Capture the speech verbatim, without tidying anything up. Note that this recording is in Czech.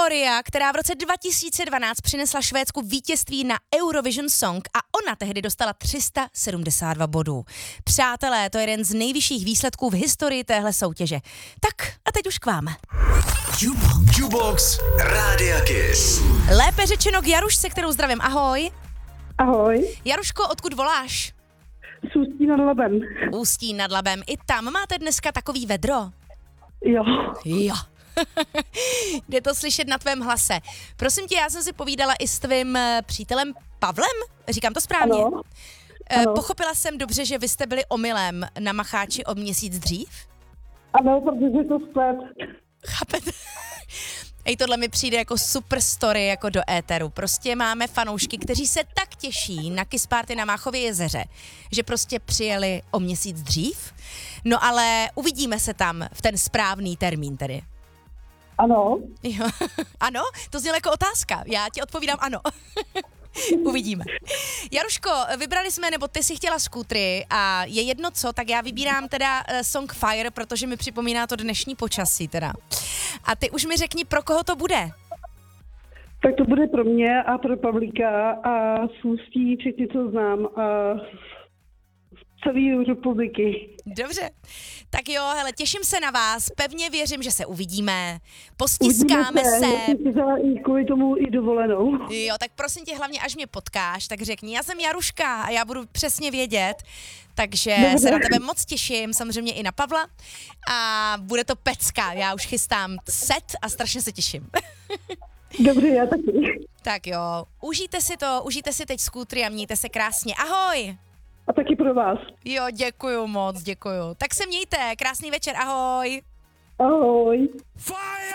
Gloria, která v roce dva tisíce dvanáct přinesla Švédsku vítězství na Eurovision Song a ona tehdy dostala tři sta sedmdesát dva bodů. Přátelé, to je jeden z nejvyšších výsledků v historii téhle soutěže. Tak a teď už k vám. Jukebox Rádia Kiss. Lépe řečeno k Jarušce, kterou zdravím. Ahoj. Ahoj. Jaruško, odkud voláš? Z Ústí nad Labem. Ústí nad Labem. I tam máte dneska takový vedro? Jo. Jo. Jde to slyšet na tvém hlase. Prosím tě, já jsem si povídala i s tvým přítelem Pavlem? Říkám to správně? Ano. E, Ano. Pochopila jsem dobře, že vy jste byli omylem na Macháči o měsíc dřív? Ano, protože to splet. Chápete? Ej, tohle mi přijde jako super story jako do éteru. Prostě máme fanoušky, kteří se tak těší na Kiss Party na Máchově jezeře, že prostě přijeli o měsíc dřív. No ale uvidíme se tam v ten správný termín tedy. Ano. Jo. Ano? To znělo jako otázka. Já ti odpovídám ano. Uvidíme. Jaruško, vybrali jsme, nebo ty si chtěla skútry a je jedno co, tak já vybírám teda uh, song Fire, protože mi připomíná to dnešní počasí teda. A ty už mi řekni, pro koho to bude. Tak to bude pro mě a pro Pavlíka a z Ústí všichni, co znám a z celé republiky. Dobře. Tak jo, hele, těším se na vás, pevně věřím, že se uvidíme, postiskáme Uvidíme se. Já jsem si vzala i kvůli tomu i dovolenou. Jo, tak prosím tě, hlavně až mě potkáš, tak řekni, já jsem Jaruška a já budu přesně vědět, takže Dobře. se na tebe moc těším, samozřejmě i na Pavla a bude to pecka, já už chystám set a strašně se těším. Dobře, já taky. Tak jo, užijte si to, užijte si teď skútry a mějte se krásně, ahoj! A taky pro vás. Jo, děkuju moc, děkuju. Tak se mějte, krásný večer, ahoj! Ahoj. Fire!